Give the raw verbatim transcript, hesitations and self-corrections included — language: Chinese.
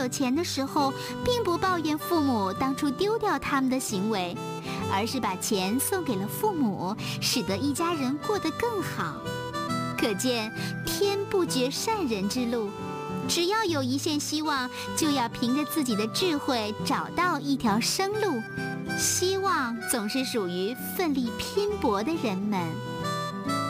有钱的时候，并不抱怨父母当初丢掉他们的行为，而是把钱送给了父母，使得一家人过得更好。可见天不绝善人之路，只要有一线希望，就要凭着自己的智慧找到一条生路。希望总是属于奋力拼搏的人们。